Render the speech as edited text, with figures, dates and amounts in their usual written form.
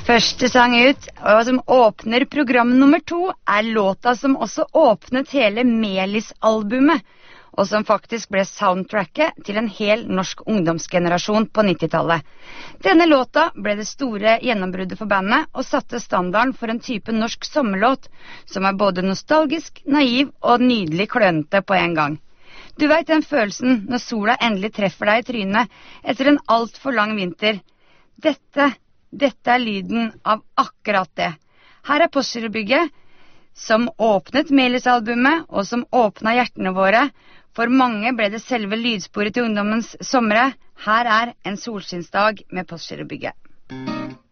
Første sang ut, og som åpner program nummer 2, låta som også åpnet hele Melis-albumet, og som faktisk ble soundtracket til en hel norsk ungdomsgenerasjon på 90-tallet. Denne låta ble det store gjennombruddet for bandet, og satte standarden for en type norsk sommerlåt, som både nostalgisk, naiv og nydelig klønete på en gang. Du vet den følelsen når sola endelig treffer deg i trynet etter en alt for lang vinter. Dette lyden av akkurat det. Her Postgirobygget, som åpnet Melis-albumet, og som åpnet hjertene våre. For mange ble det selve lydsporet til ungdommens somre. Her en solskinnsdag med Postgirobygget.